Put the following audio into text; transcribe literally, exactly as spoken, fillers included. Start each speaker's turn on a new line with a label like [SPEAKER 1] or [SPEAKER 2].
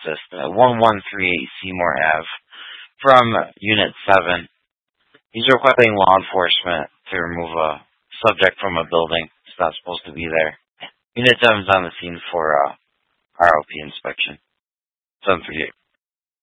[SPEAKER 1] assist at one one three eight Seymour Ave from Unit seven. He's requesting law enforcement to remove a subject from a building. It's not supposed to be there. Unit seven is on the scene for uh, R O P inspection. seven thirty-eight.